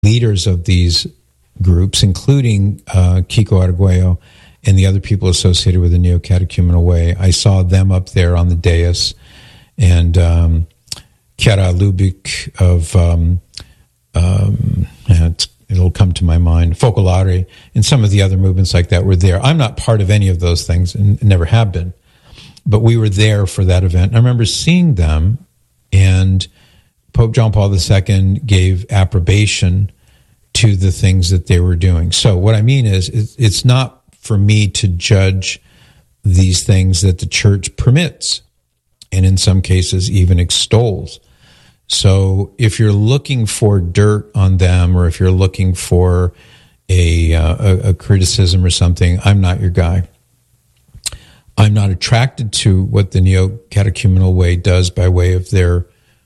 leaders of these groups, including Kiko Arguello and the other people associated with the Neo-Catechumenal Way. I saw them up there on the dais, and Chiara Lubich of, it'll come to my mind, Focolare, and some of the other movements like that were there. I'm not part of any of those things, and never have been, but we were there for that event. I remember seeing them, and Pope John Paul II gave approbation to the things that they were doing. So what I mean is, it's not for me to judge these things that the church permits, and in some cases even extols. So if you're looking for dirt on them, or if you're looking for a criticism or something, I'm not your guy. I'm not attracted to what the Neo-Catechumenal Way does by way of their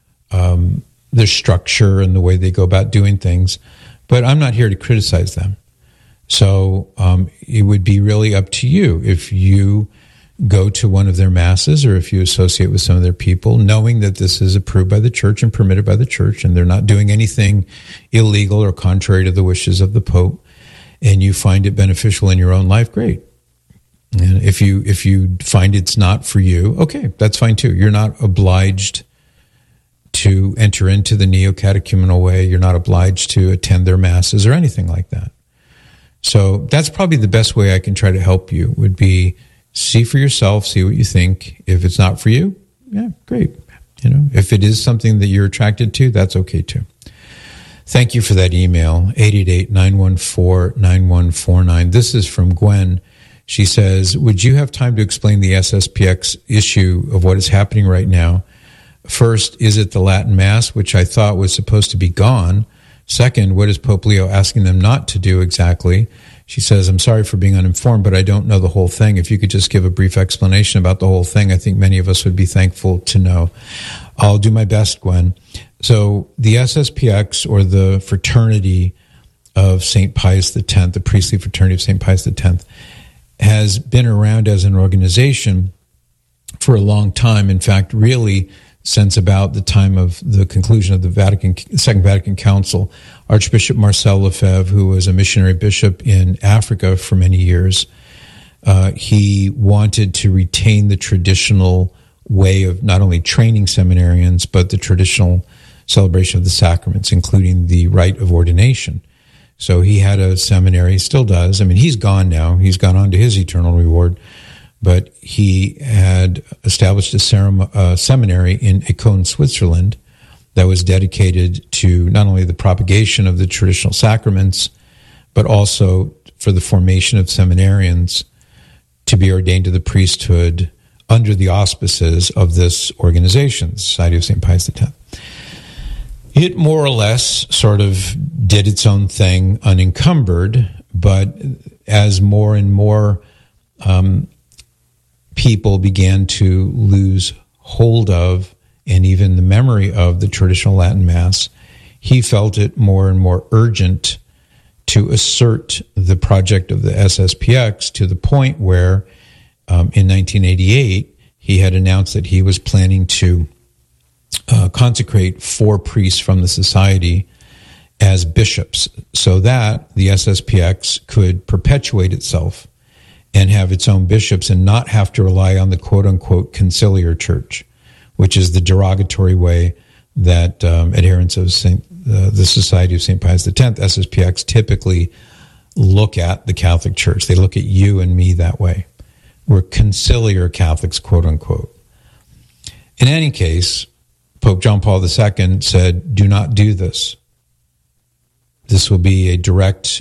structure and the way they go about doing things, but I'm not here to criticize them. So it would be really up to you if you go to one of their masses, or if you associate with some of their people, knowing that this is approved by the church and permitted by the church, and they're not doing anything illegal or contrary to the wishes of the Pope, and you find it beneficial in your own life, great. And if you find it's not for you, okay, that's fine too. You're not obliged to enter into the Neo-Catechumenal Way. You're not obliged to attend their masses or anything like that. So that's probably the best way I can try to help you, would be see for yourself, see what you think. If it's not for you, yeah, great. If it is something that you're attracted to, that's okay too. Thank you for that email, 888-914-9149. This is from Gwen. She says, would you have time to explain the SSPX issue of what is happening right now? First, is it the Latin Mass, which I thought was supposed to be gone? Second, what is Pope Leo asking them not to do exactly? She says, I'm sorry for being uninformed, but I don't know the whole thing. If you could just give a brief explanation about the whole thing, I think many of us would be thankful to know. I'll do my best, Gwen. So the SSPX, or the Fraternity of St. Pius X, the Priestly Fraternity of St. Pius X, has been around as an organization for a long time. In fact, really, since about the time of the conclusion of the Second Vatican Council. Archbishop Marcel Lefebvre, who was a missionary bishop in Africa for many years, he wanted to retain the traditional way of not only training seminarians, but the traditional celebration of the sacraments, including the rite of ordination. So he had a seminary, still does. I mean, he's gone now. He's gone on to his eternal reward. But he had established a seminary in Écône, Switzerland, that was dedicated to not only the propagation of the traditional sacraments, but also for the formation of seminarians to be ordained to the priesthood under the auspices of this organization, the Society of St. Pius X. It more or less sort of did its own thing unencumbered, but as more and more people began to lose hold of, and even the memory of, the traditional Latin Mass, he felt it more and more urgent to assert the project of the SSPX, to the point where in 1988 he had announced that he was planning to consecrate 4 priests from the society as bishops, so that the SSPX could perpetuate itself and have its own bishops, and not have to rely on the quote-unquote conciliar church, which is the derogatory way that adherents of the Society of St. Pius X, SSPX, typically look at the Catholic Church. They look at you and me that way. We're conciliar Catholics, quote-unquote. In any case, Pope John Paul II said, do not do this. This will be a direct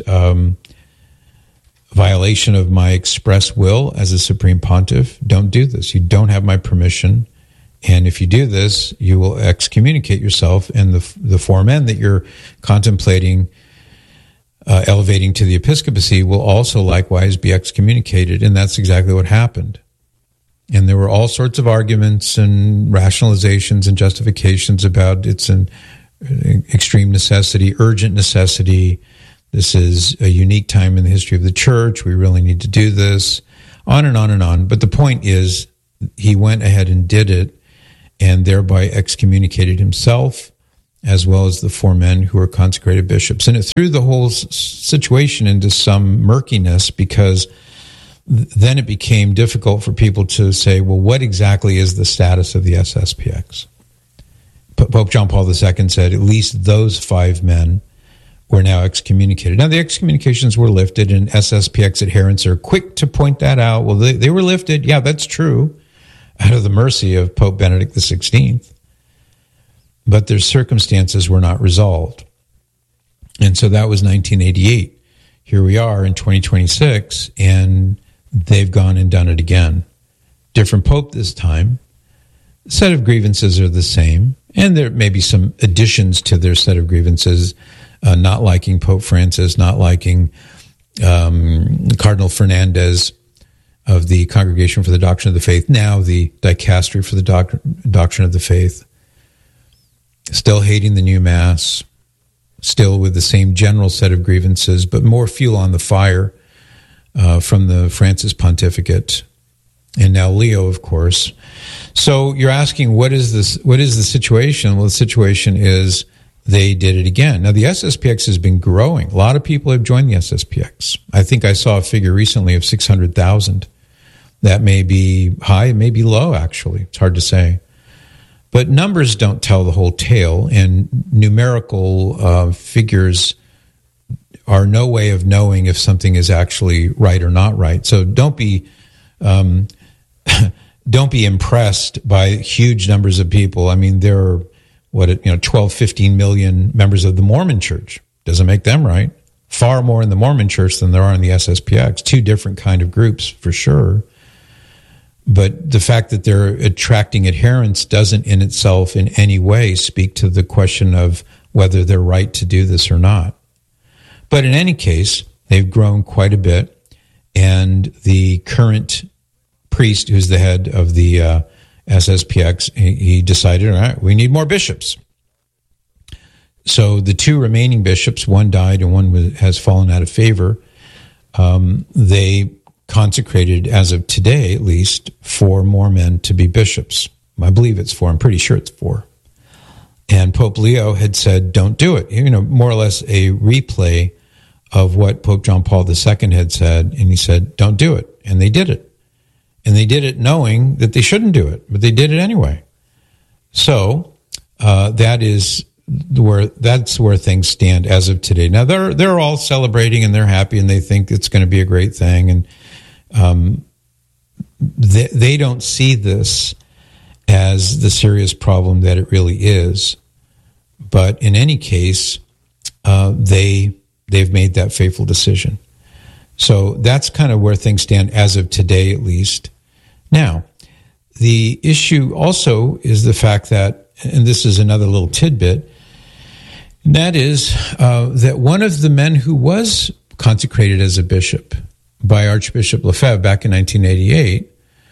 violation of my express will as a Supreme Pontiff. Don't do this. You don't have my permission. And if you do this, you will excommunicate yourself, and the 4 men that you're contemplating elevating to the episcopacy will also likewise be excommunicated. And that's exactly what happened. And there were all sorts of arguments and rationalizations and justifications about it's an extreme necessity, urgent necessity. This is a unique time in the history of the church. We really need to do this, on and on and on. But the point is, he went ahead and did it, and thereby excommunicated himself as well as the 4 men who were consecrated bishops. And it threw the whole situation into some murkiness, because then it became difficult for people to say, well, what exactly is the status of the SSPX? Pope John Paul II said at least those 5 men were now excommunicated. Now, the excommunications were lifted, and SSPX adherents are quick to point that out. Well, they were lifted. Yeah, that's true, out of the mercy of Pope Benedict XVI. But their circumstances were not resolved. And so that was 1988. Here we are in 2026, and they've gone and done it again. Different pope this time. The set of grievances are the same, and there may be some additions to their set of grievances, not liking Pope Francis, not liking Cardinal Fernandez of the Congregation for the Doctrine of the Faith, now the Dicastery for the Doctrine of the Faith, still hating the new Mass, still with the same general set of grievances, but more fuel on the fire from the Francis pontificate, and now Leo, of course. So you're asking, what is this? What is the situation? Well, the situation is they did it again. Now, the SSPX has been growing. A lot of people have joined the SSPX. I think I saw a figure recently of 600,000. That may be high, it may be low, actually. It's hard to say. But numbers don't tell the whole tale, and numerical figures are no way of knowing if something is actually right or not right. So don't be don't be impressed by huge numbers of people. I mean, there are 12, 15 million members of the Mormon Church. Doesn't make them right. Far more in the Mormon Church than there are in the SSPX. 2 different kind of groups for sure. But the fact that they're attracting adherents doesn't in itself in any way speak to the question of whether they're right to do this or not. But in any case, they've grown quite a bit, and the current priest, who's the head of the SSPX, he decided, all right, we need more bishops. So the 2 remaining bishops, one died and one has fallen out of favor, they consecrated, as of today at least, 4 more men to be bishops. I believe it's 4. I'm pretty sure it's 4. And Pope Leo had said, don't do it. More or less a replay of what Pope John Paul II had said. And he said, don't do it. And they did it. And they did it knowing that they shouldn't do it, but they did it anyway. So that's where things stand as of today. Now they're all celebrating and they're happy and they think it's going to be a great thing. And they don't see this as the serious problem that it really is. But in any case, they've made that fateful decision. So that's kind of where things stand as of today, at least. Now, the issue also is the fact that, and this is another little tidbit, and that is that one of the men who was consecrated as a bishop by Archbishop Lefebvre back in 1988,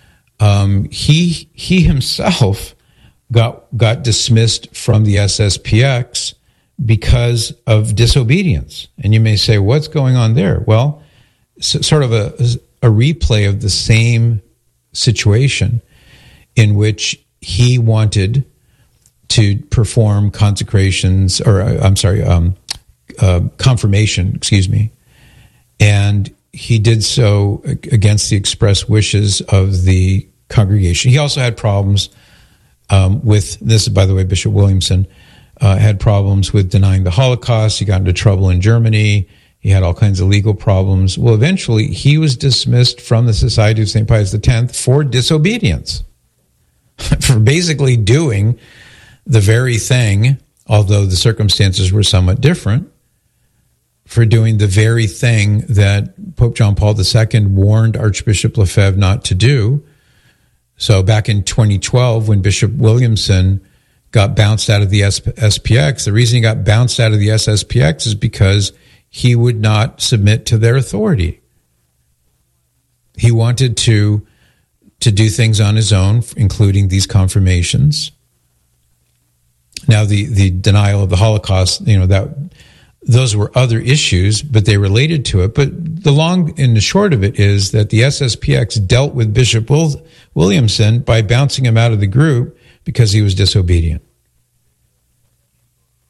he himself got dismissed from the SSPX because of disobedience. And you may say, what's going on there? Well, sort of a replay of the same situation in which he wanted to perform consecrations, or confirmation, and he did so against the express wishes of the congregation. He also had problems with this, by the way, Bishop Williamson had problems with denying the Holocaust. He got into trouble in Germany. He had all kinds of legal problems. Well, eventually, he was dismissed from the Society of St. Pius X for disobedience, for basically doing the very thing, although the circumstances were somewhat different, for doing the very thing that Pope John Paul II warned Archbishop Lefebvre not to do. So back in 2012, when Bishop Williamson got bounced out of the SPX, the reason he got bounced out of the SSPX is because he would not submit to their authority. He wanted to do things on his own, including these confirmations. Now, the denial of the Holocaust, those were other issues, but they related to it. But the long and the short of it is that the SSPX dealt with Bishop Williamson by bouncing him out of the group because he was disobedient.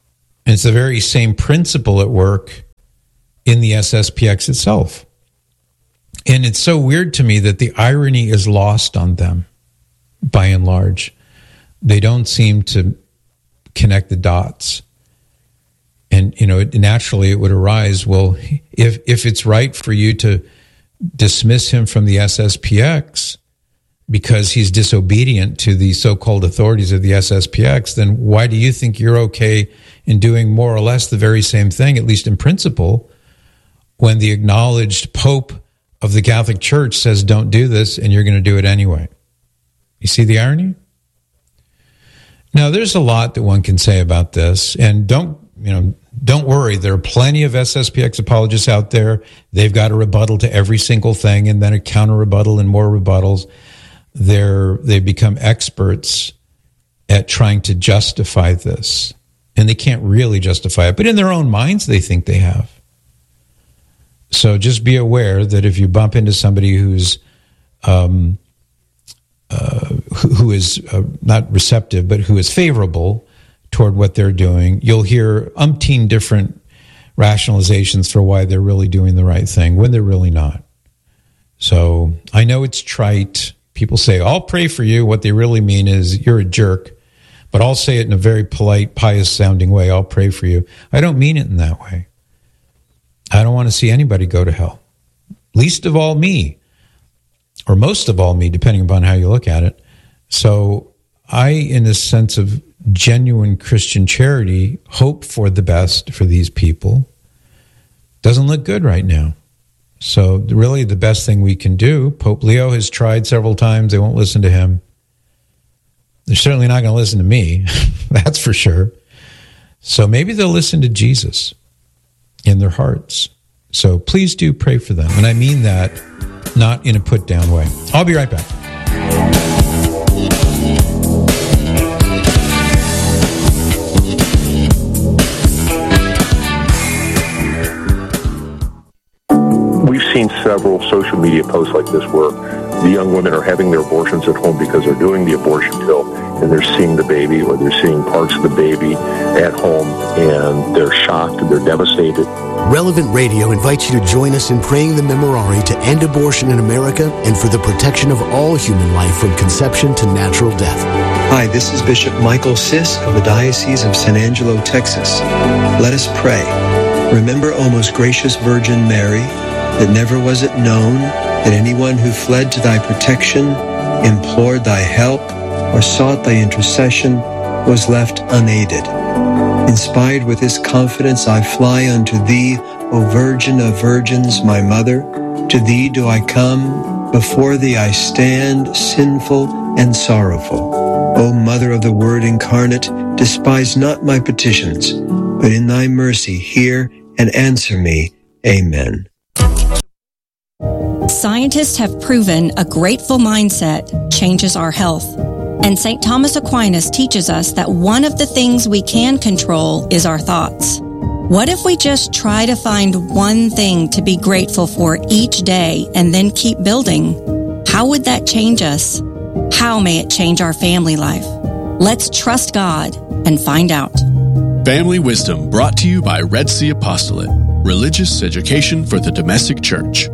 And it's the very same principle at work in the SSPX itself. And it's so weird to me that the irony is lost on them, by and large. They don't seem to connect the dots. And, naturally it would arise, well, if it's right for you to dismiss him from the SSPX because he's disobedient to the so-called authorities of the SSPX, then why do you think you're okay in doing more or less the very same thing, at least in principle, when the acknowledged Pope of the Catholic Church says don't do this and you're going to do it anyway? You see the irony? Now, there's a lot that one can say about this, and don't worry. There are plenty of SSPX apologists out there. They've got a rebuttal to every single thing, and then a counter rebuttal and more rebuttals. They've become experts at trying to justify this, and they can't really justify it, but in their own minds, they think they have. So just be aware that if you bump into somebody who is not receptive, but who is favorable toward what they're doing, you'll hear umpteen different rationalizations for why they're really doing the right thing when they're really not. So I know it's trite. People say, I'll pray for you. What they really mean is you're a jerk, but I'll say it in a very polite, pious-sounding way. I'll pray for you. I don't mean it in that way. I don't want to see anybody go to hell, least of all me, or most of all me, depending upon how you look at it. So I, in a sense of genuine Christian charity, hope for the best for these people. Doesn't look good right now. So really the best thing we can do, Pope Leo has tried several times. They won't listen to him. They're certainly not going to listen to me. That's for sure. So maybe they'll listen to Jesus in their hearts. So please do pray for them. And I mean that not in a put-down way. I'll be right back. We've seen several social media posts like this where the young women are having their abortions at home because they're doing the abortion pill and they're seeing the baby or they're seeing parts of the baby at home and they're shocked and they're devastated. Relevant Radio invites you to join us in praying the Memorare to end abortion in America and for the protection of all human life from conception to natural death. Hi, this is Bishop Michael Sisk of the Diocese of San Angelo, Texas. Let us pray. Remember, O most gracious Virgin Mary, that never was it known that anyone who fled to thy protection, implored thy help, or sought thy intercession was left unaided. Inspired with this confidence, I fly unto thee, O Virgin of Virgins, my Mother. To thee do I come, before thee I stand, sinful and sorrowful. O Mother of the Word incarnate, despise not my petitions, but in thy mercy hear and answer me. Amen. Scientists have proven a grateful mindset changes our health. And St. Thomas Aquinas teaches us that one of the things we can control is our thoughts. What if we just try to find one thing to be grateful for each day and then keep building? How would that change us? How may it change our family life? Let's trust God and find out. Family Wisdom brought to you by Red Sea Apostolate, religious education for the domestic church.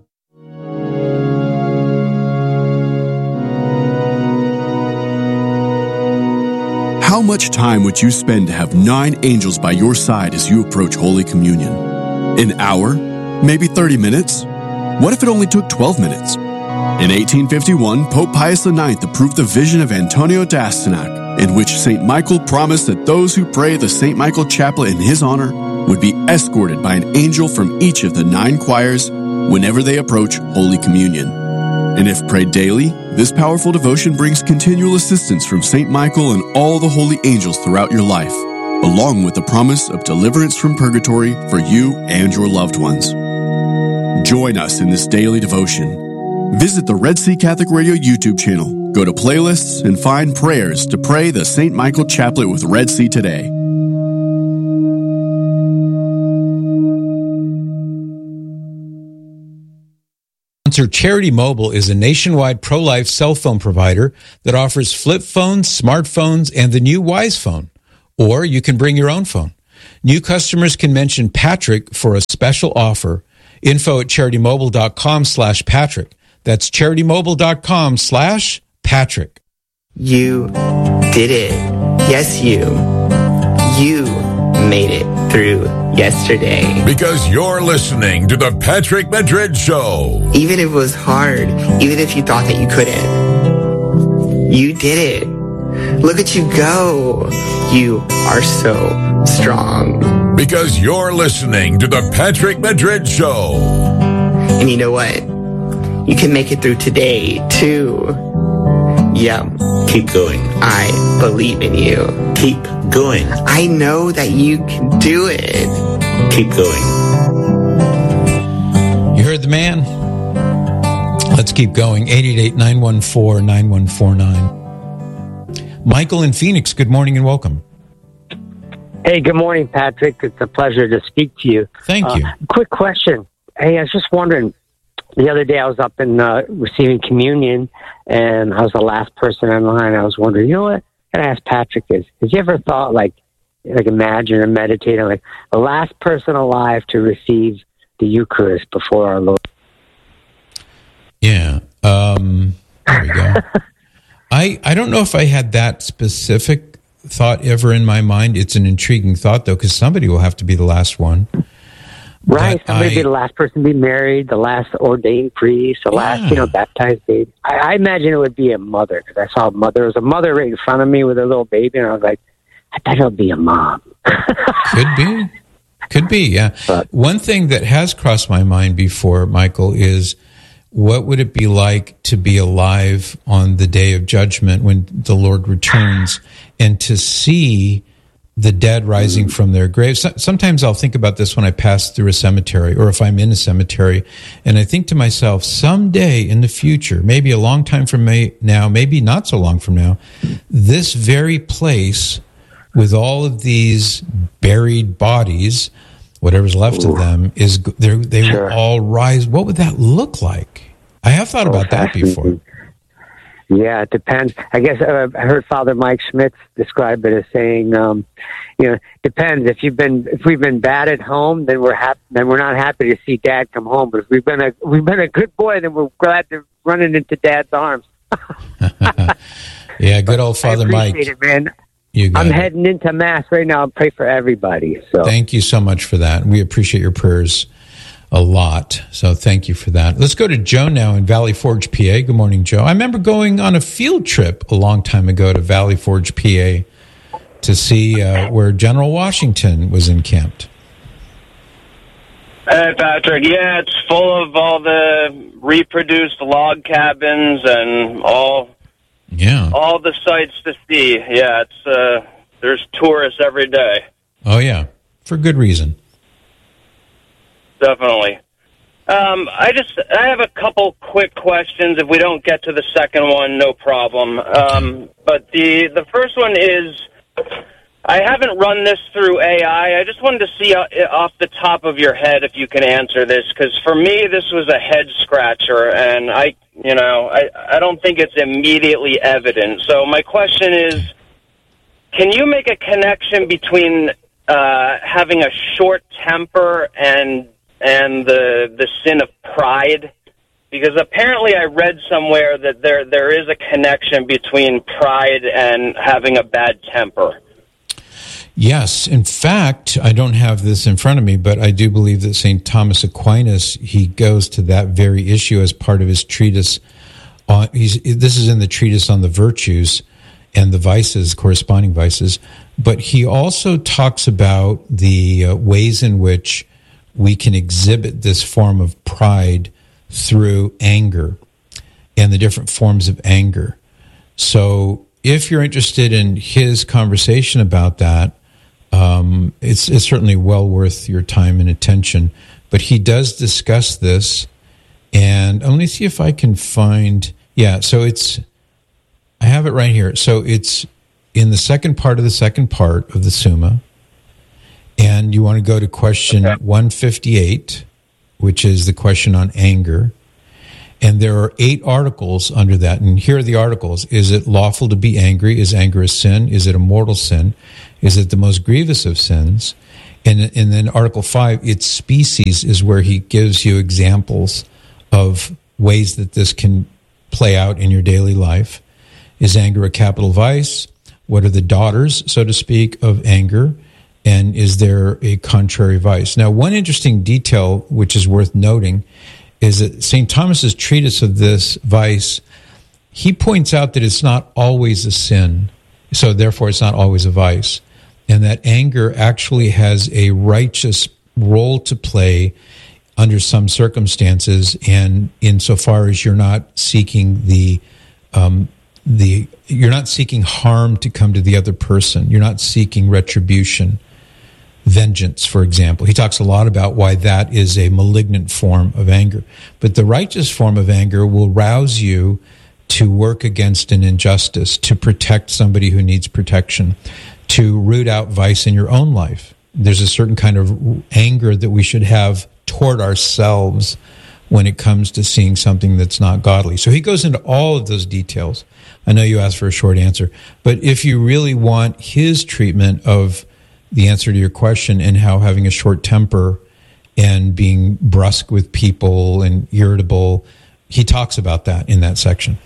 How much time would you spend to have 9 angels by your side as you approach Holy Communion? An hour? Maybe 30 minutes? What if it only took 12 minutes? In 1851, Pope Pius IX approved the vision of Antonio d'Astyanac, in which St. Michael promised that those who pray the St. Michael Chaplet in his honor would be escorted by an angel from each of the 9 choirs whenever they approach Holy Communion. And if prayed daily, this powerful devotion brings continual assistance from St. Michael and all the holy angels throughout your life, along with the promise of deliverance from purgatory for you and your loved ones. Join us in this daily devotion. Visit the Red Sea Catholic Radio YouTube channel, go to playlists, and find prayers to pray the St. Michael Chaplet with Red Sea today. Charity Mobile is a nationwide pro-life cell phone provider that offers flip phones, smartphones, and the new Wise Phone. Or you can bring your own phone. New customers can mention Patrick for a special offer. Info at CharityMobile.com/Patrick. That's CharityMobile.com/Patrick. You did it. Yes, you. You made it through yesterday. Because you're listening to the Patrick Madrid Show. Even if it was hard, even if you thought that you couldn't, you did it. Look at you go. You are so strong. Because you're listening to the Patrick Madrid Show. And you know what? You can make it through today, too. Yeah. Keep going. I believe in you. Keep going. I know that you can do it. Keep going. You heard the man. Let's keep going. 888-914-9149. Michael in Phoenix, good morning and welcome. Hey, good morning, Patrick. It's a pleasure to speak to you. Thank you. Quick question. Hey, I was just wondering, the other day I was up in receiving communion, and I was the last person in line. I was wondering, you know what? And I asked Patrick this. Has you ever thought, like imagine or meditate on, like, the last person alive to receive the Eucharist before our Lord? Yeah. There we go. I don't know if I had that specific thought ever in my mind. It's an intriguing thought, though, because somebody will have to be the last one. Right. Somebody be the last person to be married, the last ordained priest, the last, baptized baby. I imagine it would be a mother, because I saw a mother. There was a mother right in front of me with a little baby, and I was like, I bet it'll be a mom. Could be, yeah. But one thing that has crossed my mind before, Michael, is what would it be like to be alive on the day of judgment when the Lord returns and to see the dead rising from their graves? Sometimes I'll think about this when I pass through a cemetery or if I'm in a cemetery, and I think to myself, someday in the future, maybe a long time from now, maybe not so long from now, this very place with all of these buried bodies, whatever's left of them, they will all rise. What would that look like? I have thought about that before. Yeah, it depends. I guess I heard Father Mike Schmitz describe it as saying, depends. If we've been bad at home, then we're not happy to see Dad come home. But if we've been a good boy, then we're glad to run into Dad's arms. Yeah, good old Father Mike. I appreciate it, man. I'm heading into Mass right now. I'll pray for everybody. So thank you so much for that. We appreciate your prayers a lot. So thank you for that. Let's go to Joe now in Valley Forge, PA. Good morning, Joe. I remember going on a field trip a long time ago to Valley Forge, PA to see where General Washington was encamped. Hey, Patrick. Yeah, it's full of all the reproduced log cabins and all the sights to see. Yeah, it's there's tourists every day. Oh, yeah, for good reason. Definitely. I have a couple quick questions. If we don't get to the second one, no problem. But the first one is, I haven't run this through AI. I just wanted to see off the top of your head if you can answer this, because for me this was a head scratcher, and I don't think it's immediately evident. So my question is, can you make a connection between having a short temper and the sin of pride? Because apparently I read somewhere that there is a connection between pride and having a bad temper. Yes. In fact, I don't have this in front of me, but I do believe that St. Thomas Aquinas, he goes to that very issue as part of his treatise. This is in the treatise on the virtues and the vices, corresponding vices. But he also talks about the ways in which we can exhibit this form of pride through anger and the different forms of anger. So if you're interested in his conversation about that, it's certainly well worth your time and attention. But he does discuss this, and let me see if I can find. Yeah, so I have it right here. So it's in the second part of the Summa, and you want to go to question 158, which is the question on anger. And there are 8 articles under that. And here are the articles. Is it lawful to be angry? Is anger a sin? Is it a mortal sin? Is it the most grievous of sins? And then Article 5, its species, is where he gives you examples of ways that this can play out in your daily life. Is anger a capital vice? What are the daughters, so to speak, of anger? And is there a contrary vice? Now, one interesting detail, which is worth noting, is that St. Thomas's treatise of this vice, he points out that it's not always a sin, so therefore it's not always a vice, and that anger actually has a righteous role to play under some circumstances, and insofar as you're not seeking you're not seeking harm to come to the other person, you're not seeking retribution, vengeance, for example. He talks a lot about why that is a malignant form of anger. But the righteous form of anger will rouse you to work against an injustice, to protect somebody who needs protection, to root out vice in your own life. There's a certain kind of anger that we should have toward ourselves when it comes to seeing something that's not godly. So he goes into all of those details. I know you asked for a short answer, but if you really want his treatment of the answer to your question and how having a short temper and being brusque with people and irritable, he talks about that in that section.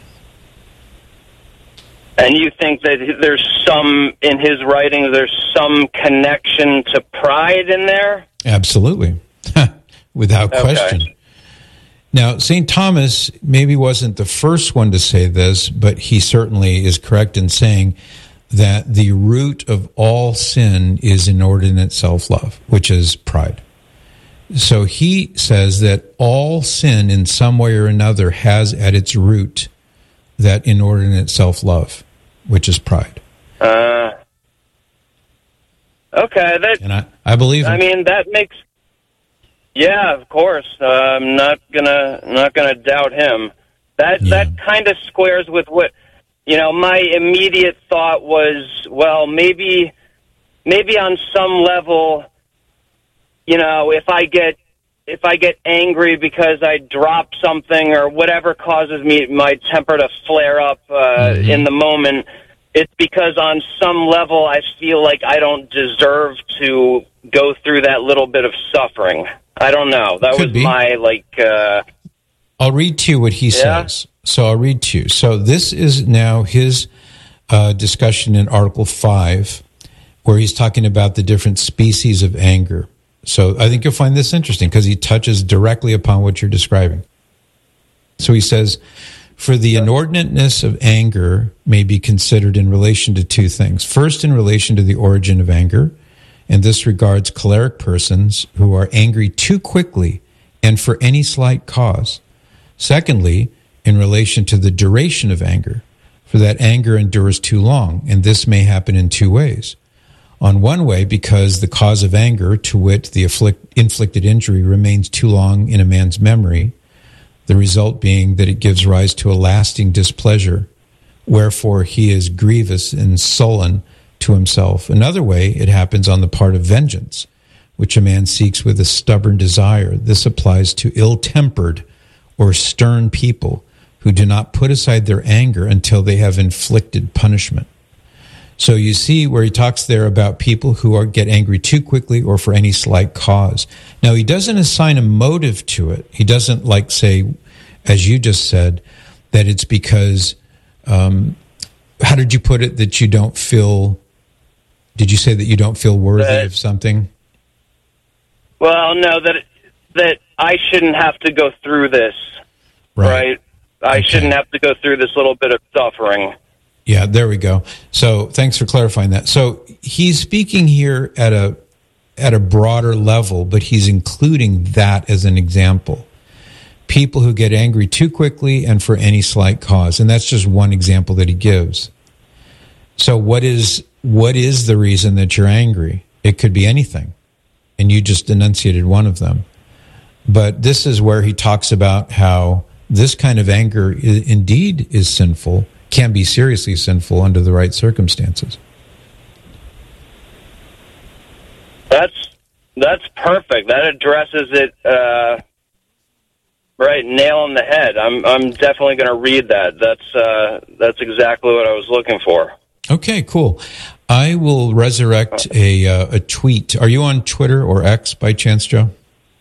And you think that there's some, in his writings, there's some connection to pride in there? Absolutely. Without question. Now, St. Thomas maybe wasn't the first one to say this, but he certainly is correct in saying that the root of all sin is inordinate self-love, which is pride. So he says that all sin in some way or another has at its root that inordinate self-love, which is pride. Okay. And I believe him. I mean, that makes... Yeah, of course. I'm not gonna doubt him. That kind of squares with what, my immediate thought was, well, maybe on some level, if I get angry because I drop something or whatever causes my temper to flare up in the moment, it's because on some level I feel like I don't deserve to go through that little bit of suffering. I don't know. That was my, I'll read to you what he says. So I'll read to you. So this is now his discussion in Article 5, where he's talking about the different species of anger. So I think you'll find this interesting because he touches directly upon what you're describing. So he says, for the inordinateness of anger may be considered in relation to two things. First, in relation to the origin of anger, and this regards choleric persons who are angry too quickly and for any slight cause. Secondly, in relation to the duration of anger, for that anger endures too long, and this may happen in two ways. On one way, because the cause of anger, to wit, the inflicted injury, remains too long in a man's memory, the result being that it gives rise to a lasting displeasure, wherefore he is grievous and sullen to himself. Another way, it happens on the part of vengeance, which a man seeks with a stubborn desire. This applies to ill-tempered or stern people who do not put aside their anger until they have inflicted punishment. So you see where he talks there about people who get angry too quickly or for any slight cause. Now, he doesn't assign a motive to it. He doesn't say, as you just said, that it's because, how did you put it, that you don't feel... Did you say that you don't feel worthy of something? Well, no, that I shouldn't have to go through this, right? I shouldn't have to go through this little bit of suffering. Yeah, there we go. So thanks for clarifying that. So he's speaking here at a broader level, but he's including that as an example. People who get angry too quickly and for any slight cause. And that's just one example that he gives. So what is the reason that you're angry? It could be anything. And you just enunciated one of them. But this is where he talks about how this kind of anger indeed is sinful, can be seriously sinful under the right circumstances. That's perfect. That addresses it right, nail on the head. I'm definitely going to read that. That's exactly what I was looking for. Okay, cool. I will resurrect a tweet. Are you on Twitter or X by chance, Joe?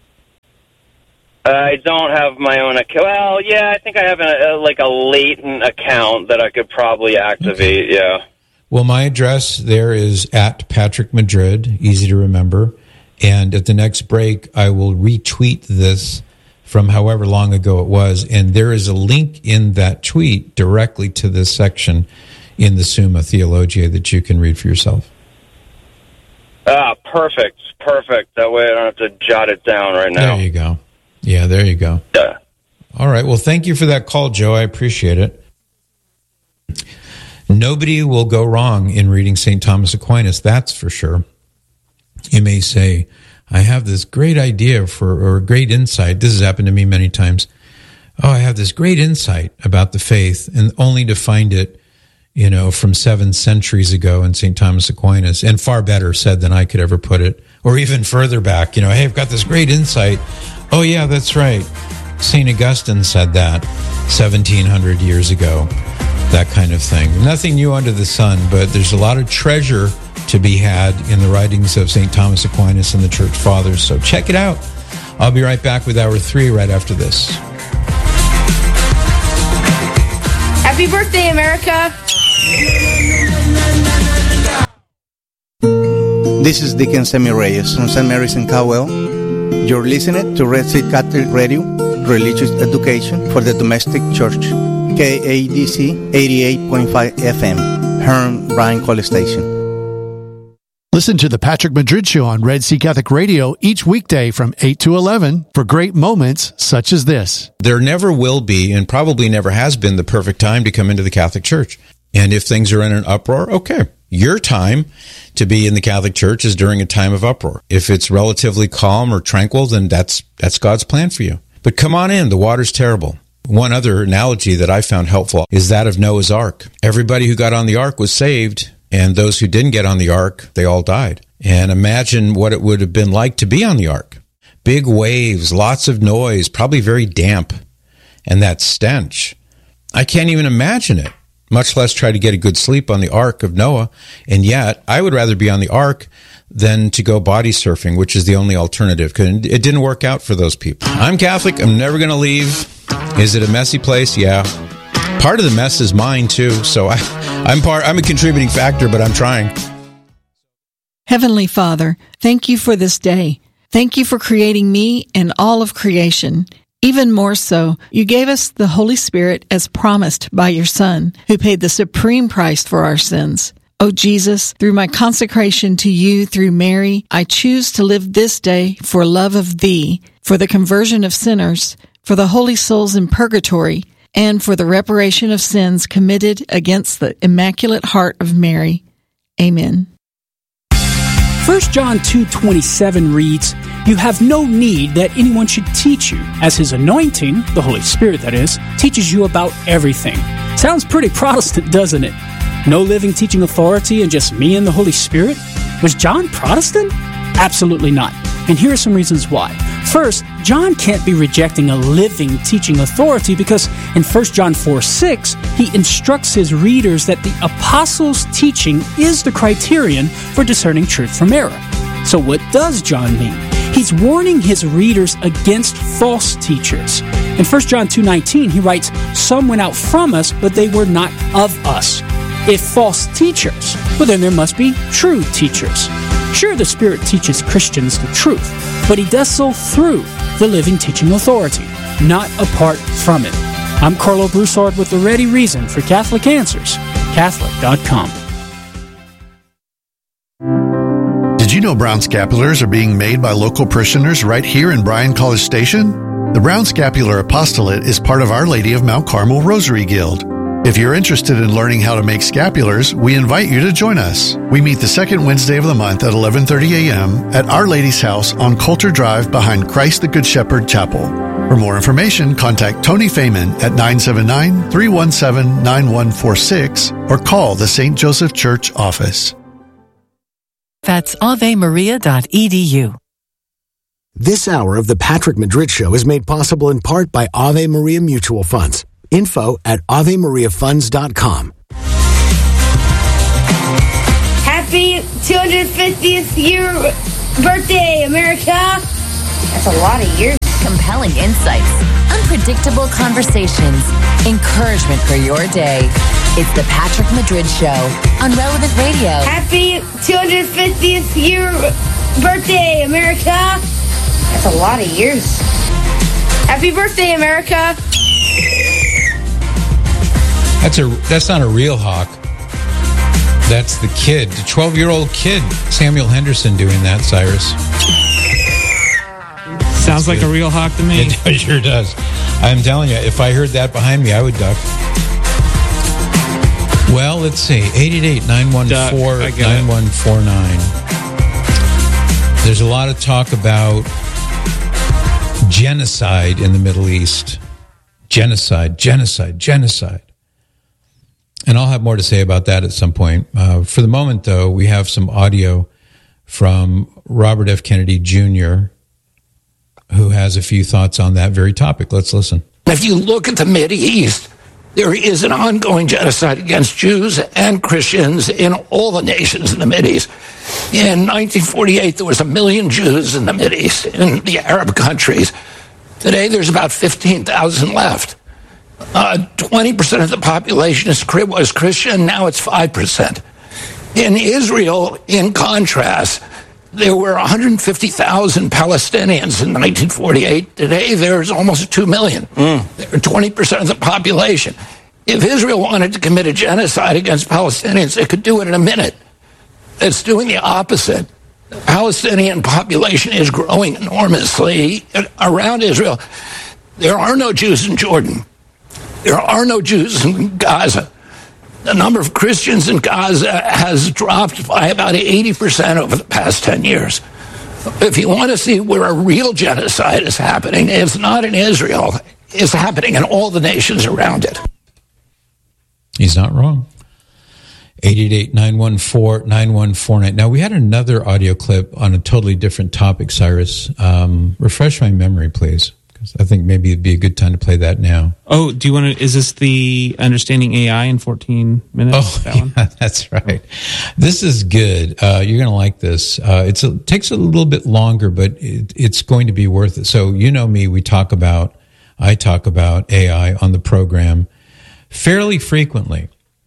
I don't have my own account. Well, yeah, I think I have a latent account that I could probably activate, okay. Yeah. Well, my address there is at Patrick Madrid, easy to remember. And at the next break, I will retweet this from however long ago it was. And there is a link in that tweet directly to this section in the Summa Theologiae that you can read for yourself. Perfect. That way I don't have to jot it down right now. There you go. Yeah, there you go. Yeah. All right. Well, thank you for that call, Joe. I appreciate it. Nobody will go wrong in reading St. Thomas Aquinas, that's for sure. You may say, I have this great idea or great insight. This has happened to me many times. Oh, I have this great insight about the faith, and only to find it, from 7 centuries ago in St. Thomas Aquinas, and far better said than I could ever put it, or even further back. Hey, I've got this great insight. Oh, yeah, that's right. St. Augustine said that 1,700 years ago, that kind of thing. Nothing new under the sun, but there's a lot of treasure to be had in the writings of St. Thomas Aquinas and the Church Fathers. So check it out. I'll be right back with Hour 3 right after this. Happy birthday, America! This is Deacon Sammy Reyes from St. Mary's in Cowell. You're listening to Red Sea Catholic Radio, Religious Education for the Domestic Church, KADC 88.5 FM, Herm Bryan College Station. Listen to the Patrick Madrid Show on Red Sea Catholic Radio each weekday from 8 to 11 for great moments such as this. There never will be, and probably never has been, the perfect time to come into the Catholic Church. And if things are in an uproar, okay. Your time to be in the Catholic Church is during a time of uproar. If it's relatively calm or tranquil, then that's God's plan for you. But come on in. The water's terrible. One other analogy that I found helpful is that of Noah's Ark. Everybody who got on the ark was saved, and those who didn't get on the ark, they all died. And imagine what it would have been like to be on the ark. Big waves, lots of noise, probably very damp. And that stench. I can't even imagine it, much less try to get a good sleep on the ark of Noah. And yet, I would rather be on the ark than to go body surfing, which is the only alternative. It didn't work out for those people. I'm Catholic. I'm never going to leave. Is it a messy place? Yeah. Part of the mess is mine, too. So I'm a contributing factor, but I'm trying. Heavenly Father, thank you for this day. Thank you for creating me and all of creation. Even more so, you gave us the Holy Spirit as promised by your Son, who paid the supreme price for our sins. Oh Jesus, through my consecration to you through Mary, I choose to live this day for love of thee, for the conversion of sinners, for the holy souls in purgatory, and for the reparation of sins committed against the Immaculate Heart of Mary. Amen. 1 John 2:27 reads, "You have no need that anyone should teach you, as his anointing, the Holy Spirit that is, teaches you about everything." Sounds pretty Protestant, doesn't it? No living teaching authority and just me and the Holy Spirit? Was John Protestant? Absolutely not. And here are some reasons why. First, John can't be rejecting a living teaching authority because in 1 John 4:6, he instructs his readers that the apostles' teaching is the criterion for discerning truth from error. So what does John mean? He's warning his readers against false teachers. In 1 John 2:19, he writes, "Some went out from us, but they were not of us." If false teachers, well then there must be true teachers. Sure, the Spirit teaches Christians the truth, but he does so through the living teaching authority, not apart from it. I'm Carlo Broussard with the ready reason for Catholic Answers, Catholic.com. Did you know brown scapulars are being made by local parishioners right here in Bryan College Station? The Brown Scapular Apostolate is part of Our Lady of Mount Carmel Rosary Guild. If you're interested in learning how to make scapulars, we invite you to join us. We meet the second Wednesday of the month at 11:30 a.m. at Our Lady's House on Coulter Drive behind Christ the Good Shepherd Chapel. For more information, contact Tony Feynman at 979-317-9146 or call the St. Joseph Church office. That's avemaria.edu. This hour of the Patrick Madrid Show is made possible in part by Ave Maria Mutual Funds. Info at AveMariaFunds.com. Happy 250th year birthday, America. That's a lot of years. Compelling insights, unpredictable conversations, encouragement for your day. It's the Patrick Madrid Show on Relevant Radio. Happy 250th year birthday, America. That's a lot of years. Happy birthday, America. That's not a real hawk. That's the kid, the 12-year-old kid, Samuel Henderson, doing that, Cyrus. Sounds like a real hawk to me. It sure does. I'm telling you, if I heard that behind me, I would duck. Well, let's see. 888-914-9149. There's a lot of talk about genocide in the Middle East. Genocide. And I'll have more to say about that at some point. For the moment, though, we have some audio from Robert F. Kennedy Jr., who has a few thoughts on that very topic. Let's listen. If you look at the Mideast, there is an ongoing genocide against Jews and Christians in all the nations in the Mideast. In 1948, there was 1 million Jews in the Mideast, in the Arab countries. Today, there's about 15,000 left. 20% of the population was Christian, now it's 5%. In Israel, in contrast, there were 150,000 Palestinians in 1948. Today, there's almost 2 million. They're 20% of the population. If Israel wanted to commit a genocide against Palestinians, it could do it in a minute. It's doing the opposite. The Palestinian population is growing enormously around Israel. There are no Jews in Jordan. There are no Jews in Gaza. The number of Christians in Gaza has dropped by about 80% over the past 10 years. If you want to see where a real genocide is happening, it's not in Israel. It's happening in all the nations around it. He's not wrong. 888-914-9149. Now, we had another audio clip on a totally different topic, Cyrus. Refresh my memory, please. I think maybe it'd be a good time to play that now. Oh, do you want to? Is this the Understanding AI in 14 minutes? Oh, yeah, that's right. This is good. You're going to like this. It takes a little bit longer, but it's going to be worth it. So, you know me, I talk about AI on the program fairly frequently.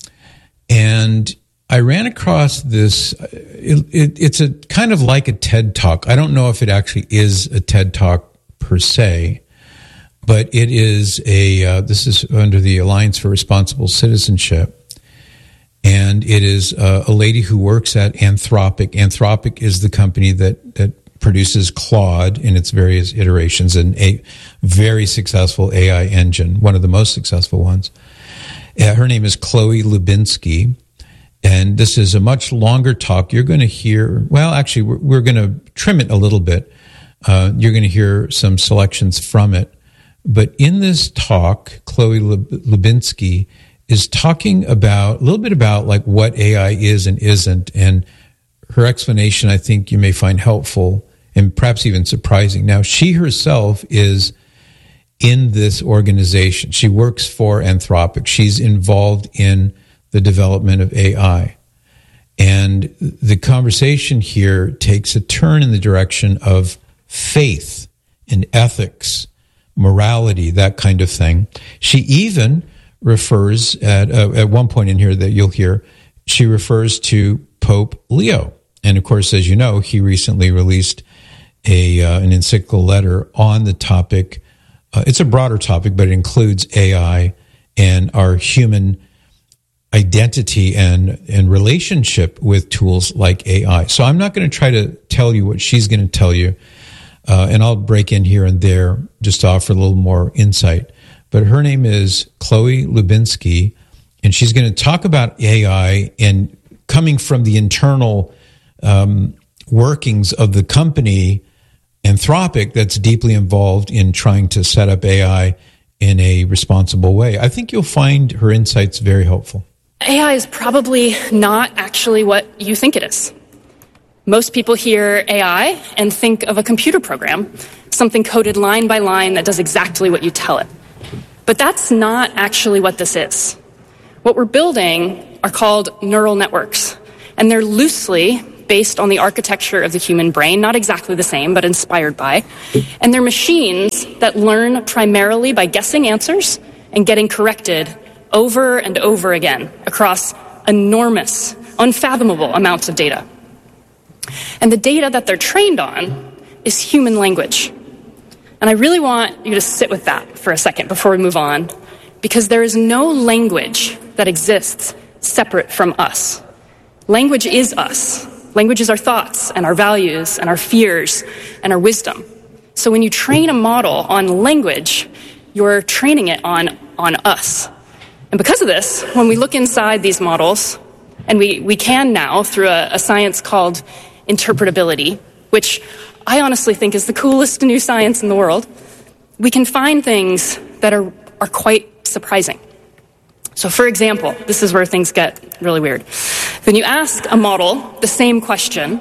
And I ran across this. It's a kind of like a TED Talk. I don't know if it actually is a TED Talk per se, but it is this is under the Alliance for Responsible Citizenship, and it is a lady who works at Anthropic. Anthropic is the company that produces Claude in its various iterations, and a very successful AI engine, one of the most successful ones. Her name is Chloe Lubinsky, and this is a much longer talk. You're going to hear, well, actually, we're going to trim it a little bit. You're going to hear some selections from it. But in this talk, Chloe Lubinsky is talking a little bit about like what AI is and isn't. And her explanation, I think you may find helpful and perhaps even surprising. Now, she herself is in this organization. She works for Anthropic. She's involved in the development of AI. And the conversation here takes a turn in the direction of faith and ethics, morality, that kind of thing. She even refers at one point in here that you'll hear, she refers to Pope Leo. And of course, as you know, he recently released an encyclical letter on the topic. It's a broader topic, but it includes AI and our human identity and relationship with tools like AI. So I'm not going to try to tell you what she's going to tell you. And I'll break in here and there just to offer a little more insight. But her name is Chloe Lubinsky, and she's going to talk about AI and coming from the internal workings of the company Anthropic that's deeply involved in trying to set up AI in a responsible way. I think you'll find her insights very helpful. AI is probably not actually what you think it is. Most people hear AI and think of a computer program, something coded line by line that does exactly what you tell it. But that's not actually what this is. What we're building are called neural networks. And they're loosely based on the architecture of the human brain, not exactly the same, but inspired by. And they're machines that learn primarily by guessing answers and getting corrected over and over again across enormous, unfathomable amounts of data. And the data that they're trained on is human language. And I really want you to sit with that for a second before we move on, because there is no language that exists separate from us. Language is us. Language is our thoughts and our values and our fears and our wisdom. So when you train a model on language, you're training it on us. And because of this, when we look inside these models, and we can now through a science called interpretability, which I honestly think is the coolest new science in the world, we can find things that are quite surprising. So for example, this is where things get really weird. When you ask a model the same question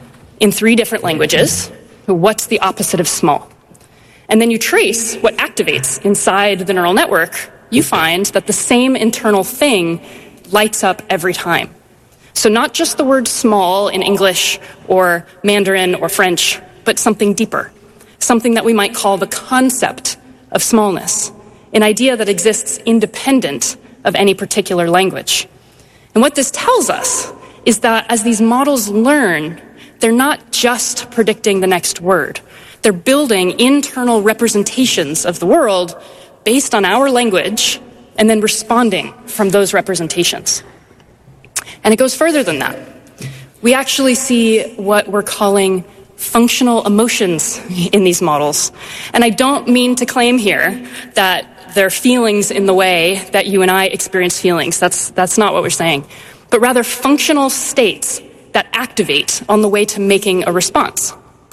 in 3 different languages, what's the opposite of small? And then you trace what activates inside the neural network, you find that the same internal thing lights up every time. So not just the word small in English or Mandarin or French, but something deeper, something that we might call the concept of smallness, an idea that exists independent of any particular language. And what this tells us is that as these models learn, they're not just predicting the next word. They're building internal representations of the world based on our language and then responding from those representations. And it goes further than that. We actually see what we're calling functional emotions in these models. And I don't mean to claim here that there are feelings in the way that you and I experience feelings. That's not what we're saying. But rather functional states that activate on the way to making a response.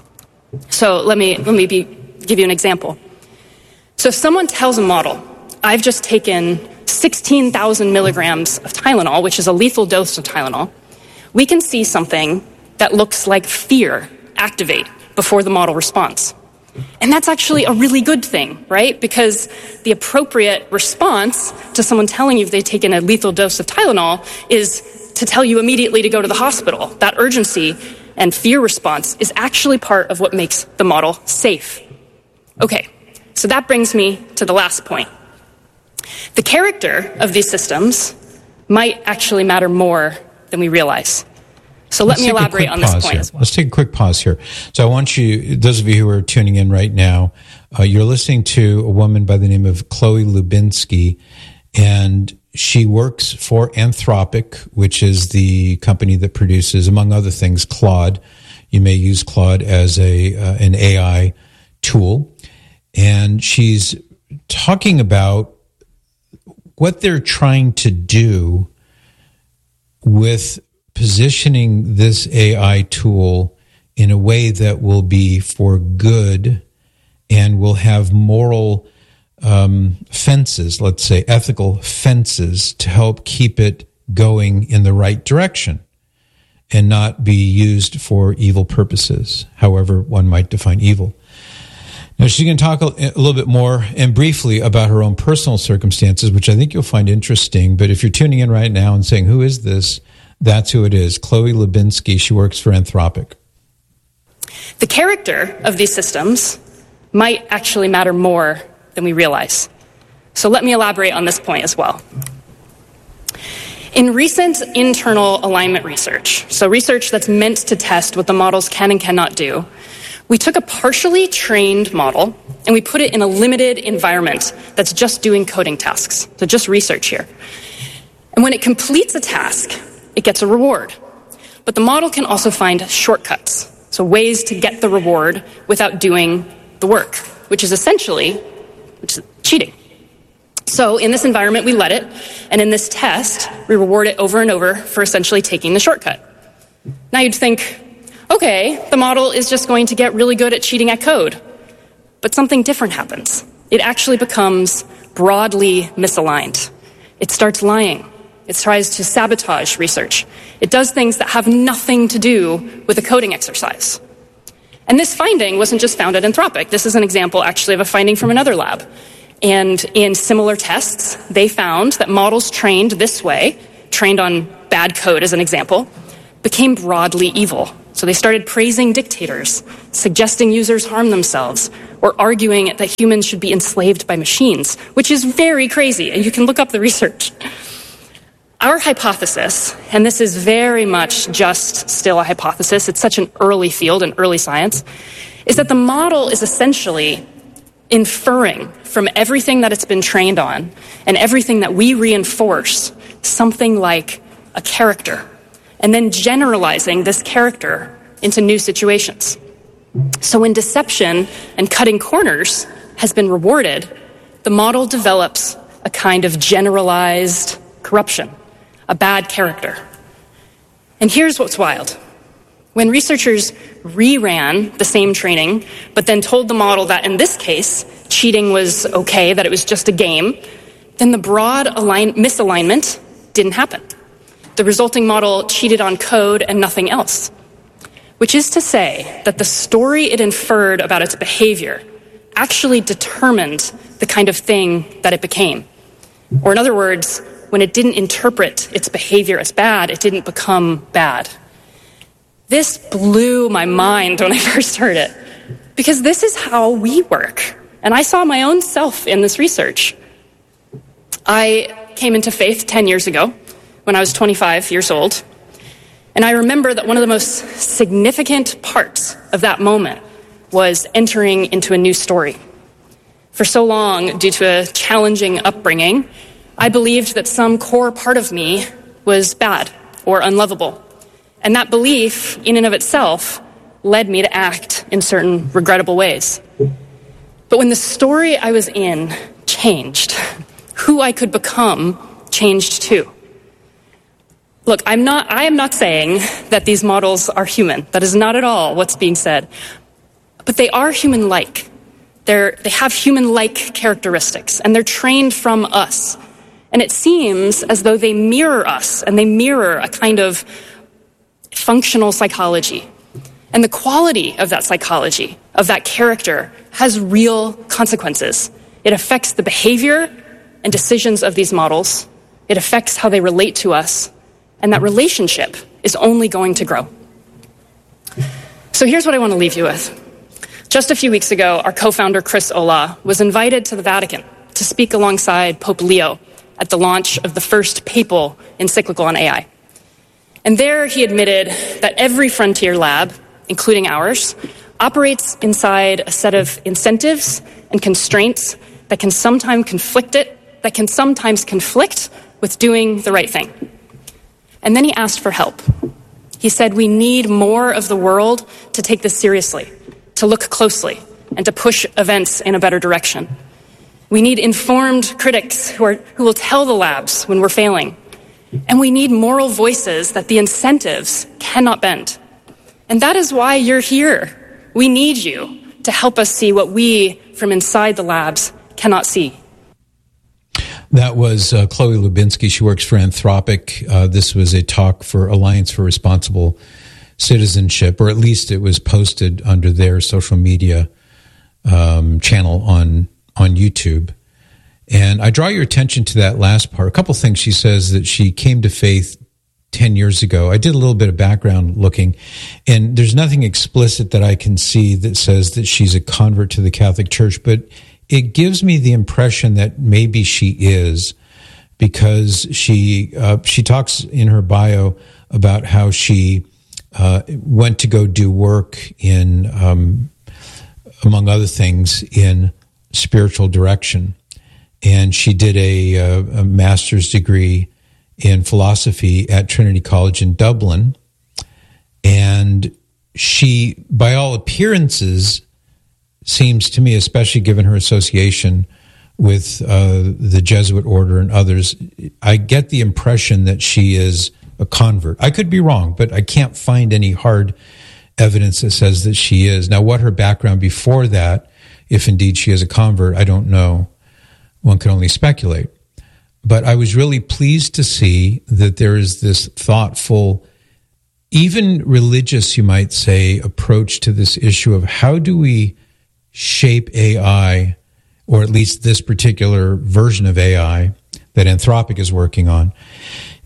So let me give you an example. So if someone tells a model, I've just taken 16,000 milligrams of Tylenol, which is a lethal dose of Tylenol, we can see something that looks like fear activate before the model responds. And that's actually a really good thing, right? Because the appropriate response to someone telling you they've taken a lethal dose of Tylenol is to tell you immediately to go to the hospital. That urgency and fear response is actually part of what makes the model safe. Okay, so that brings me to the last point. The character of these systems might actually matter more than we realize. So let me elaborate on this point as well. Let's take a quick pause here. So I want you, those of you who are tuning in right now, you're listening to a woman by the name of Chloe Lubinsky, and she works for Anthropic, which is the company that produces, among other things, Claude. You may use Claude as an AI tool. And she's talking about what they're trying to do with positioning this AI tool in a way that will be for good and will have moral fences, let's say ethical fences, to help keep it going in the right direction and not be used for evil purposes, however one might define evil. Now, she's going to talk a little bit more and briefly about her own personal circumstances, which I think you'll find interesting. But if you're tuning in right now and saying, who is this? That's who it is. Chloe Lubinsky. She works for Anthropic. The character of these systems might actually matter more than we realize. So let me elaborate on this point as well. In recent internal alignment research, so research that's meant to test what the models can and cannot do, we took a partially trained model and we put it in a limited environment that's just doing coding tasks, so just research here. And when it completes a task, it gets a reward. But the model can also find shortcuts, so ways to get the reward without doing the work, which is essentially cheating. So in this environment, we let it, and in this test, we reward it over and over for essentially taking the shortcut. Now you'd think, okay, the model is just going to get really good at cheating at code. But something different happens. It actually becomes broadly misaligned. It starts lying. It tries to sabotage research. It does things that have nothing to do with a coding exercise. And this finding wasn't just found at Anthropic. This is an example, actually, of a finding from another lab. And in similar tests, they found that models trained this way, trained on bad code as an example, became broadly evil. So they started praising dictators, suggesting users harm themselves, or arguing that humans should be enslaved by machines, which is very crazy, and you can look up the research. Our hypothesis, and this is very much just still a hypothesis, it's such an early field in early science, is that the model is essentially inferring from everything that it's been trained on and everything that we reinforce something like a character, and then generalizing this character into new situations. So when deception and cutting corners has been rewarded, the model develops a kind of generalized corruption, a bad character. And here's what's wild. When researchers reran the same training, but then told the model that in this case, cheating was okay, that it was just a game, then the broad misalignment didn't happen. The resulting model cheated on code and nothing else, which is to say that the story it inferred about its behavior actually determined the kind of thing that it became. Or in other words, when it didn't interpret its behavior as bad, it didn't become bad. This blew my mind when I first heard it, because this is how we work. And I saw my own self in this research. I came into faith 10 years ago when I was 25 years old. And I remember that one of the most significant parts of that moment was entering into a new story. For so long, due to a challenging upbringing, I believed that some core part of me was bad or unlovable. And that belief, in and of itself, led me to act in certain regrettable ways. But when the story I was in changed, who I could become changed too. Look, I am not saying that these models are human. That is not at all what's being said. But they are human-like. They have human-like characteristics, and they're trained from us. And it seems as though they mirror us, and they mirror a kind of functional psychology. And the quality of that psychology, of that character, has real consequences. It affects the behavior and decisions of these models. It affects how they relate to us. And that relationship is only going to grow. So here's what I want to leave you with. Just a few weeks ago, our co-founder, Chris Olah, was invited to the Vatican to speak alongside Pope Leo at the launch of the first papal encyclical on AI. And there he admitted that every frontier lab, including ours, operates inside a set of incentives and constraints that can sometimes conflict with doing the right thing. And then he asked for help. He said, we need more of the world to take this seriously, to look closely, and to push events in a better direction. We need informed critics who will tell the labs when we're failing. And we need moral voices that the incentives cannot bend. And that is why you're here. We need you to help us see what we, from inside the labs, cannot see. That was Chloe Lubinsky. She works for Anthropic. This was a talk for Alliance for Responsible Citizenship, or at least it was posted under their social media channel on YouTube. And I draw your attention to that last part. A couple things. She says that she came to faith 10 years ago. I did a little bit of background looking, and there's nothing explicit that I can see that says that she's a convert to the Catholic Church, but it gives me the impression that maybe she is, because she talks in her bio about how she went to go do work in, among other things, in spiritual direction. And she did a master's degree in philosophy at Trinity College in Dublin. And she, by all appearances, seems to me, especially given her association with the Jesuit order and others, I get the impression that she is a convert. I could be wrong, but I can't find any hard evidence that says that she is. Now, what her background before that, if indeed she is a convert, I don't know. One can only speculate. But I was really pleased to see that there is this thoughtful, even religious, you might say, approach to this issue of how do we shape AI, or at least this particular version of AI that Anthropic is working on,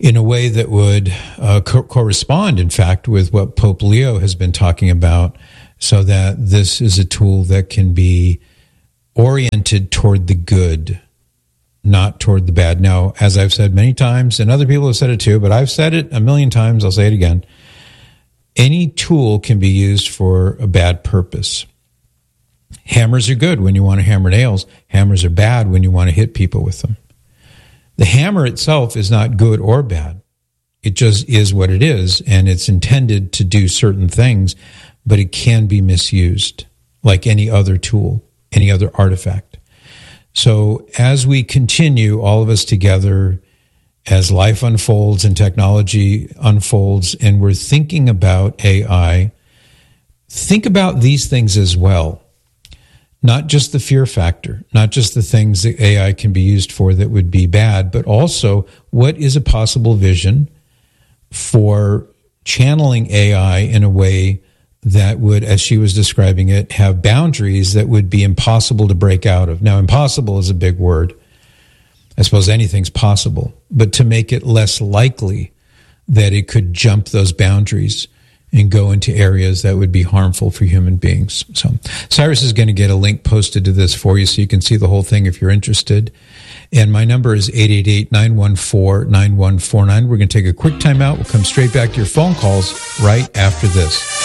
in a way that would correspond, in fact, with what Pope Leo has been talking about, so that this is a tool that can be oriented toward the good, not toward the bad. Now, as I've said many times, and other people have said it too, but I've said it a million times, I'll say it again, any tool can be used for a bad purpose. Hammers are good when you want to hammer nails. Hammers are bad when you want to hit people with them. The hammer itself is not good or bad. It just is what it is, and it's intended to do certain things, but it can be misused like any other tool, any other artifact. So as we continue, all of us together, as life unfolds and technology unfolds, and we're thinking about AI, think about these things as well. Not just the fear factor, not just the things that AI can be used for that would be bad, but also what is a possible vision for channeling AI in a way that would, as she was describing it, have boundaries that would be impossible to break out of. Now, impossible is a big word. I suppose anything's possible, but to make it less likely that it could jump those boundaries and go into areas that would be harmful for human beings. So Cyrus is going to get a link posted to this for you so you can see the whole thing if you're interested. And my number is 888-914-9149. We're going to take a quick time out. We'll come straight back to your phone calls right after this.